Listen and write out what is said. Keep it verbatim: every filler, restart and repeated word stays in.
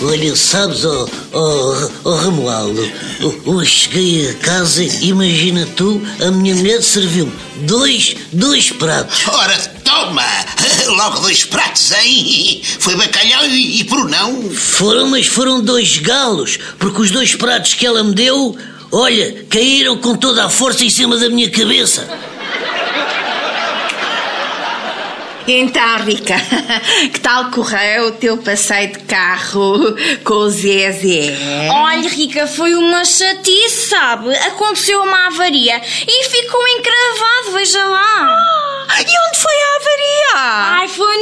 Olha, sabes, ó oh, oh, oh, Romualdo, hoje cheguei a casa, imagina tu, a minha mulher serviu-me dois, dois pratos. Ora, toma! Logo dois pratos, hein? Foi bacalhau e, e por não? Foram, mas foram dois galos, porque os dois pratos que ela me deu, olha, caíram com toda a força em cima da minha cabeça. Então, Rica, que tal correu o teu passeio de carro com o Zezé? Olha, Rica, foi uma chatice, sabe? Aconteceu uma avaria e ficou encravado, veja lá. Ah, e onde foi a avaria? Ai, foi